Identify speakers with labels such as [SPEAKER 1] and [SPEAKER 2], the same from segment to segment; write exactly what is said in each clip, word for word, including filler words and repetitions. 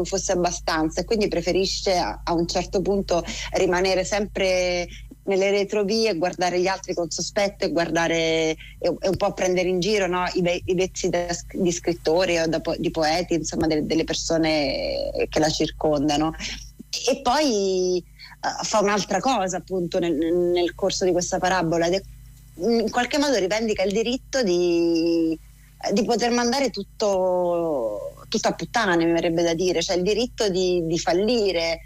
[SPEAKER 1] fosse abbastanza, e quindi preferisce a, a un certo punto rimanere sempre nelle retrovie, guardare gli altri con sospetto e guardare e, e un po' prendere in giro, no? I, ve, i vezzi da, di scrittori o da, di poeti, insomma delle, delle persone che la circondano. E poi uh, fa un'altra cosa appunto nel, nel corso di questa parabola, ed è, in qualche modo rivendica il diritto di, di poter mandare tutto tutto a puttane, mi verrebbe da dire, cioè il diritto di, di fallire.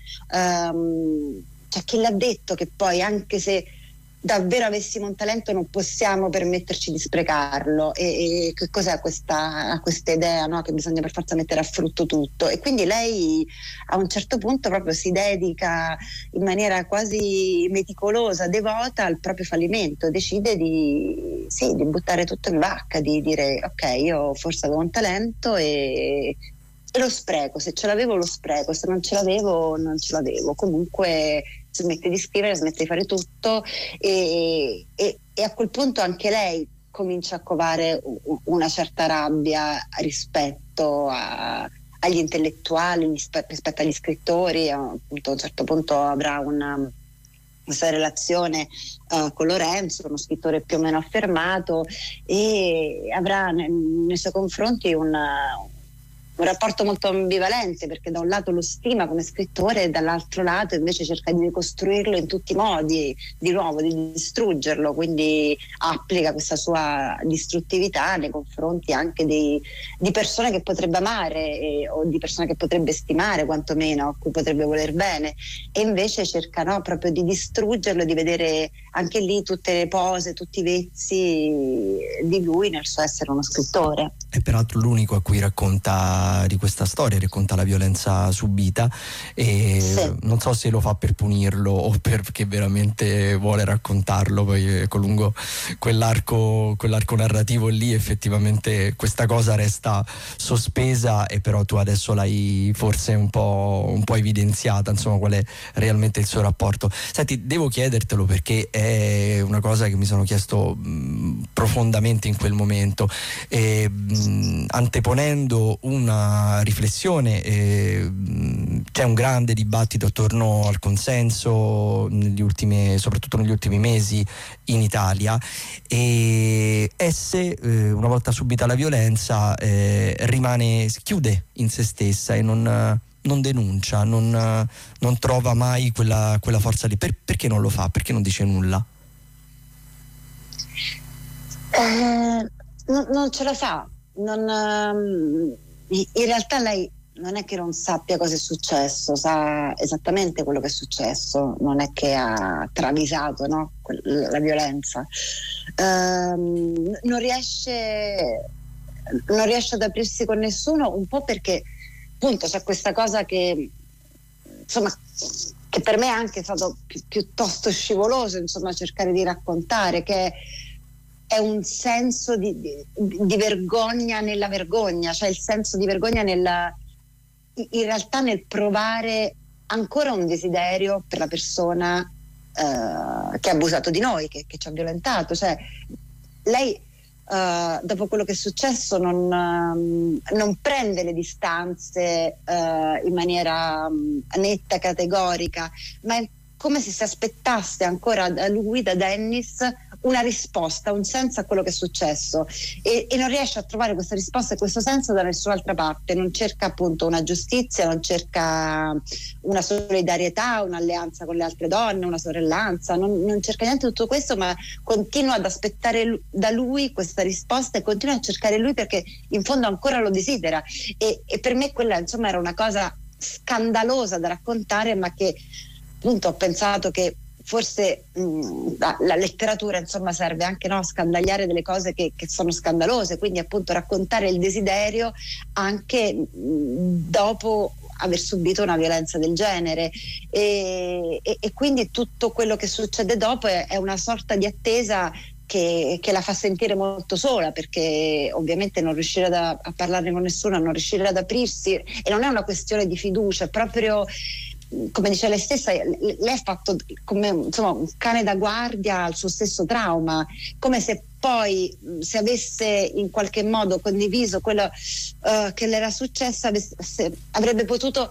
[SPEAKER 1] Um, cioè chi l'ha detto che poi, anche se davvero avessimo un talento, non possiamo permetterci di sprecarlo? E, e che cos'è questa, questa idea, no? Che bisogna per forza mettere a frutto tutto? E quindi lei a un certo punto proprio si dedica in maniera quasi meticolosa, devota al proprio fallimento, decide di, sì, di buttare tutto in vacca, di dire ok, io forse avevo un talento e e lo spreco, se ce l'avevo lo spreco, se non ce l'avevo non ce l'avevo, comunque smette di scrivere, smette di fare tutto, e, e, e a quel punto anche lei comincia a covare una certa rabbia rispetto a, agli intellettuali, rispetto agli scrittori. Appunto, a un certo punto avrà una questa relazione uh, con Lorenzo, uno scrittore più o meno affermato, e avrà nei, nei suoi confronti una un rapporto molto ambivalente, perché da un lato lo stima come scrittore e dall'altro lato invece cerca di ricostruirlo in tutti i modi, di nuovo di distruggerlo, quindi applica questa sua distruttività nei confronti anche di, di persone che potrebbe amare e, o di persone che potrebbe stimare quantomeno, a cui potrebbe voler bene, e invece cerca, no, proprio di distruggerlo, di vedere anche lì tutte le pose, tutti i vezzi di lui nel suo essere uno scrittore.
[SPEAKER 2] È peraltro l'unico a cui racconta di questa storia, racconta la violenza subita, e sì, non so se lo fa per punirlo o perché veramente vuole raccontarlo. Poi con lungo quell'arco, quell'arco narrativo lì effettivamente questa cosa resta sospesa, e però tu adesso l'hai forse un po', un po' evidenziata, insomma, qual è realmente il suo rapporto. Senti, devo chiedertelo perché è una cosa che mi sono chiesto mh, profondamente in quel momento, e, mh, anteponendo una riflessione, eh, c'è un grande dibattito attorno al consenso negli ultimi, soprattutto negli ultimi mesi in Italia, e esse, eh, una volta subita la violenza, eh, rimane, chiude in se stessa e non, non denuncia, non, non trova mai quella, quella forza lì. Per, perché non lo fa? Perché non dice nulla?
[SPEAKER 1] Eh, no, non ce la fa. Non, um, in realtà lei non è che non sappia cosa è successo, sa esattamente quello che è successo, non è che ha travisato, no, la violenza. Um, non riesce non riesce ad aprirsi con nessuno, un po' perché appunto c'è questa cosa che insomma che per me è anche stato pi- piuttosto scivoloso, insomma, cercare di raccontare, che è un senso di, di, di vergogna nella vergogna, cioè il senso di vergogna nella, in realtà nel provare ancora un desiderio per la persona uh, che ha abusato di noi, che, che ci ha violentato. Cioè lei uh, dopo quello che è successo non, um, non prende le distanze uh, in maniera um, netta, categorica, ma è come se si aspettasse ancora da lui, da Dennis, una risposta, un senso a quello che è successo, e, e non riesce a trovare questa risposta e questo senso da nessun'altra parte. Non cerca appunto una giustizia, non cerca una solidarietà, un'alleanza con le altre donne, una sorellanza, non, non cerca niente di tutto questo, ma continua ad aspettare da lui questa risposta e continua a cercare lui perché in fondo ancora lo desidera, e, e per me quella insomma era una cosa scandalosa da raccontare, ma che appunto ho pensato che forse mh, la, la letteratura insomma serve anche, no, a scandagliare delle cose che, che sono scandalose, quindi appunto raccontare il desiderio anche mh, dopo aver subito una violenza del genere, e, e, e quindi tutto quello che succede dopo è, è una sorta di attesa Che, che la fa sentire molto sola, perché ovviamente non riuscire a, a parlarne con nessuno, non riuscire ad aprirsi, e non è una questione di fiducia, è proprio come dice lei stessa, lei ha fatto come insomma un cane da guardia al suo stesso trauma, come se poi se avesse in qualche modo condiviso quello uh, che le era successo, avesse, avrebbe potuto